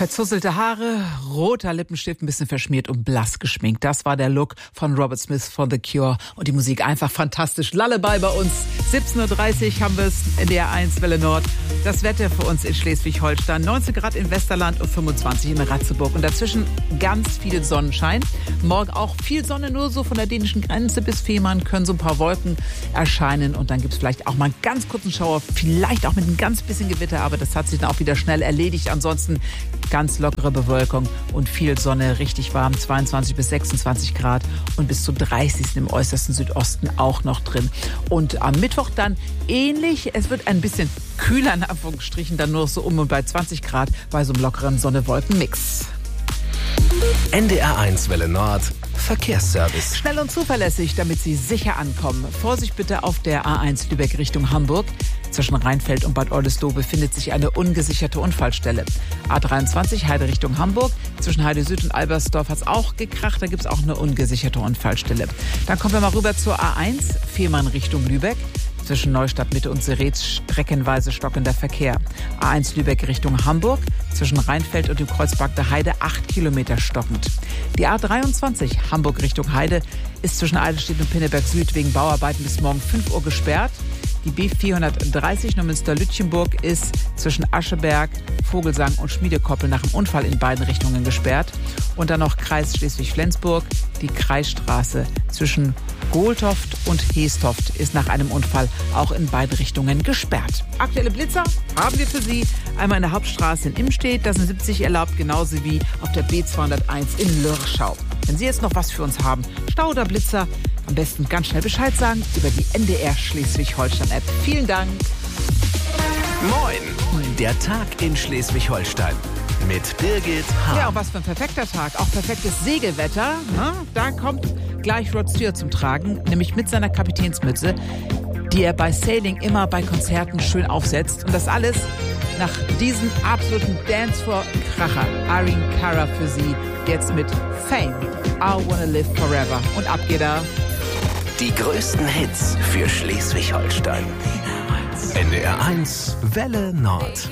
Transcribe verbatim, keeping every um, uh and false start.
Verzusselte Haare, roter Lippenstift, ein bisschen verschmiert und blass geschminkt. Das war der Look von Robert Smith von The Cure. Und die Musik einfach fantastisch. Lullaby bei uns. siebzehn Uhr dreißig haben wir es in D R eins Welle Nord. Das Wetter für uns in Schleswig-Holstein. neunzehn Grad in Westerland und fünfundzwanzig in Ratzeburg. Und dazwischen ganz viel Sonnenschein. Morgen auch viel Sonne, nur so von der dänischen Grenze bis Fehmarn können so ein paar Wolken erscheinen. Und dann gibt es vielleicht auch mal einen ganz kurzen Schauer. Vielleicht auch mit ein ganz bisschen Gewitter. Aber das hat sich dann auch wieder schnell erledigt. Ansonsten ganz lockere Bewölkung und viel Sonne, richtig warm, zweiundzwanzig bis sechsundzwanzig Grad und bis zu dreißig im äußersten Südosten auch noch drin. Und am Mittwoch dann ähnlich, es wird ein bisschen kühler in Anführungsstrichen, dann nur so um und bei zwanzig Grad bei so einem lockeren Sonne-Wolken-Mix. N D R eins Welle Nord Verkehrsservice. Schnell und zuverlässig, damit Sie sicher ankommen. Vorsicht bitte auf der A eins Lübeck Richtung Hamburg. Zwischen Rheinfeld und Bad Oldesloe befindet sich eine ungesicherte Unfallstelle. A dreiundzwanzig Heide Richtung Hamburg. Zwischen Heide Süd und Albersdorf hat es auch gekracht. Da gibt es auch eine ungesicherte Unfallstelle. Dann kommen wir mal rüber zur A eins Fehmarn Richtung Lübeck. Zwischen Neustadt Mitte und Seretz streckenweise stockender Verkehr. A eins Lübeck Richtung Hamburg. Zwischen Rheinfeld und dem Kreuzberg der Heide acht Kilometer stockend. Die A dreiundzwanzig Hamburg Richtung Heide ist zwischen Eidelstedt und Pinneberg Süd wegen Bauarbeiten bis morgen fünf Uhr gesperrt. Die B vierhundertdreißig Neumünster-Lütchenburg ist zwischen Ascheberg, Vogelsang und Schmiedekoppel nach dem Unfall in beiden Richtungen gesperrt. Und dann noch Kreis Schleswig-Flensburg. Die Kreisstraße zwischen Gohltoft und Heestoft ist nach einem Unfall auch in beide Richtungen gesperrt. Aktuelle Blitzer haben wir für Sie. Einmal in der Hauptstraße in Imstedt, da sind siebzig erlaubt, genauso wie auf der B zweihunderteins in Lörschau. Wenn Sie jetzt noch was für uns haben, Stau oder Blitzer, am besten ganz schnell Bescheid sagen über die N D R Schleswig-Holstein-App. Vielen Dank. Moin, der Tag in Schleswig-Holstein mit Birgit Hahn. Ja, und was für ein perfekter Tag. Auch perfektes Segelwetter. Ne? Da kommt gleich Rod Stewart zum Tragen, nämlich mit seiner Kapitänsmütze, die er bei Sailing immer bei Konzerten schön aufsetzt. Und das alles nach diesem absoluten Dancefloor-Kracher. Irene Cara für Sie jetzt mit Fame. I Wanna Live Forever. Und ab geht er. Die größten Hits für Schleswig-Holstein. N D R eins Welle Nord.